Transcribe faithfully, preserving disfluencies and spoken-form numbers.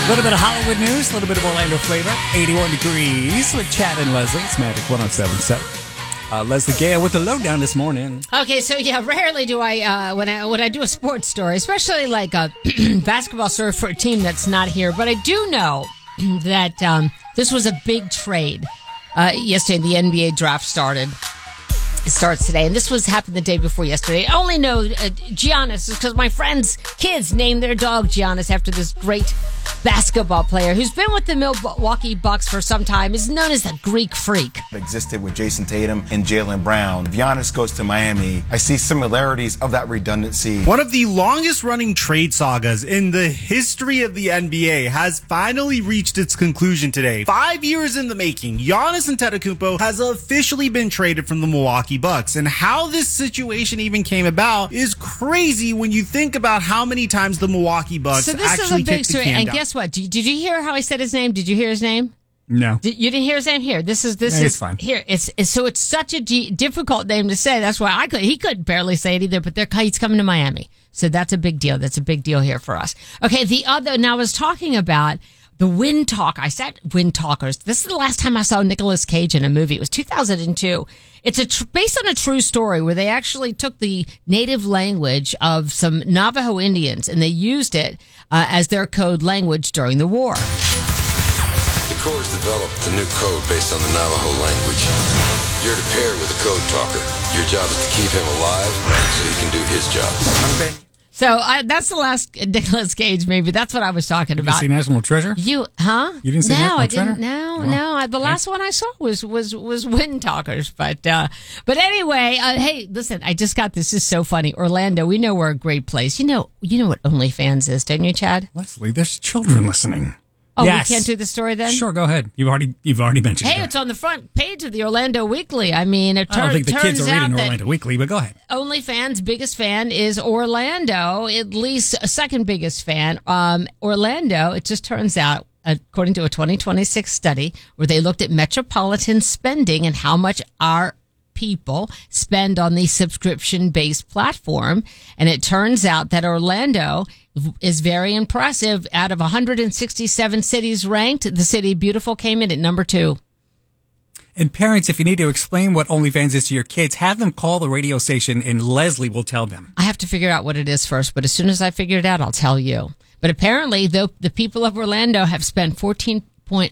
A little bit of Hollywood news, a little bit of Orlando flavor. eighty-one degrees with Chad and Leslie. It's Magic one oh seven point seven. Uh, Leslie Gale with the lowdown this morning. Okay, so yeah, rarely do I, uh, when I when I do a sports story, especially like a basketball story for a team that's not here, but I do know that um, this was a big trade. Uh, yesterday, the N B A draft started. It starts today, and this was happened the day before yesterday. I only know uh, Giannis because my friends' kids named their dog Giannis after this great basketball player who's been with the Milwaukee Bucks for some time. Is known as the Greek Freak. Existed with Jason Tatum and Jaylen Brown. If Giannis goes to Miami, I see similarities of that redundancy. One of the longest running trade sagas in the history of the N B A has finally reached its conclusion today. Five years in the making, Giannis Antetokounmpo has officially been traded from the Milwaukee Bucks. And how this situation even came about is crazy when you think about how many times the Milwaukee Bucks so this actually is a big kicked the story. can And down. guess what? Did, did you hear how I said his name? Did you hear his name? No. Did, you didn't hear his name? Here. This is this No, is it's fine. Here. It's, it's so it's such a G, difficult name to say. That's why I could. He couldn't barely say it either. But they're he's coming to Miami, so that's a big deal. That's a big deal here for us. Okay. The other. Now I was talking about the Wind Talk. I said Wind Talkers. This is the last time I saw Nicolas Cage in a movie. It was two thousand two. It's a tr- based on a true story where they actually took the native language of some Navajo Indians and they used it uh, as their code language during the war. The Corps developed a new code based on the Navajo language. You're to pair with a code talker. Your job is to keep him alive so he can do his job. So I, that's the last Nicolas Cage movie. That's what I was talking Did you about. see National Treasure? You, huh? You didn't see no, National I Treasure? didn't. No, Well, no. I, the last one I saw was was was Wind Talkers. But uh, but anyway, uh, hey, listen. I just got this. This is so funny. Orlando. We know we're a great place. You know. You know what OnlyFans is, don't you, Chad? Leslie, there's children listening. Oh, yes. we can't do the story then. Sure, go ahead. You've already you've already mentioned Hey, it. it's on the front page of the Orlando Weekly. I mean, it tur- I don't think the kids turns are out reading that Orlando Weekly, but go ahead. OnlyFans' biggest fan is Orlando, at least a second biggest fan. Um, Orlando, it just turns out, according to a twenty twenty-six study where they looked at metropolitan spending and how much our people spend on the subscription-based platform, and it turns out that Orlando is very impressive. Out of one hundred sixty-seven cities ranked, the city Beautiful came in at number two. And parents, if you need to explain what OnlyFans is to your kids, have them call the radio station and Leslie will tell them. I have to figure out what it is first, but as soon as I figure it out, I'll tell you. But apparently, the, the people of Orlando have spent fourteen